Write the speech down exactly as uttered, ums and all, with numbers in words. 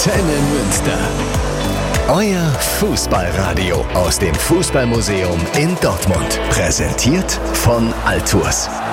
Antenne Münster. Euer Fußballradio aus dem Fußballmuseum in Dortmund. Präsentiert von Altours.